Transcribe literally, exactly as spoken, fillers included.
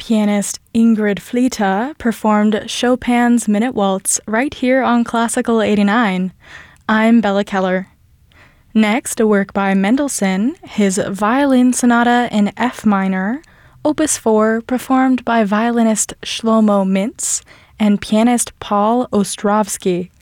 pianist Ingrid Flieta performed Chopin's Minute Waltz right here on Classical eighty-nine. I'm Bella Keller. Next, a work by Mendelssohn, his Violin Sonata in F minor, Opus four, performed by violinist Shlomo Mintz and pianist Paul Ostrovsky.